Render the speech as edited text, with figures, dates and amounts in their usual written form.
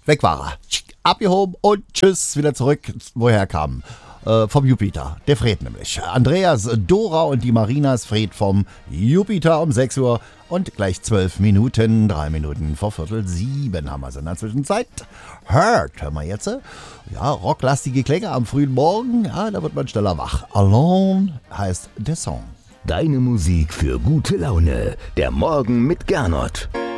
weg war er. Abgehoben und tschüss, wieder zurück, woher kam. Vom Jupiter, der Fred nämlich. Andreas, Dora und die Marinas Fred vom Jupiter um 6 Uhr und gleich 12 Minuten, 3 Minuten vor 6:45 haben wir es in der Zwischenzeit. Hört, hören wir jetzt. Ja, rocklastige Klänge am frühen Morgen, ja, da wird man schneller wach. Alone heißt der Song. Deine Musik für gute Laune. Der Morgen mit Gernot.